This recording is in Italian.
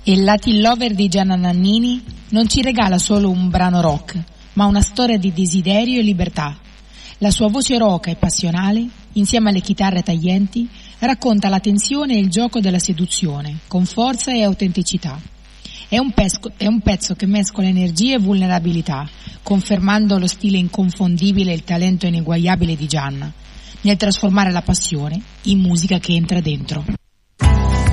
Il Latin Lover di Gianna Nannini non ci regala solo un brano rock, ma una storia di desiderio e libertà. La sua voce roca e passionale, insieme alle chitarre taglienti, racconta la tensione e il gioco della seduzione, con forza e autenticità. È un pezzo che mescola energia e vulnerabilità, confermando lo stile inconfondibile e il talento ineguagliabile di Gianna, nel trasformare la passione in musica che entra dentro.